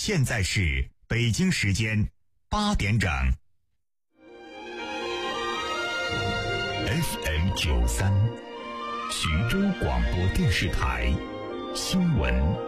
现在是北京时间8点整。FM93，徐州广播电视台新闻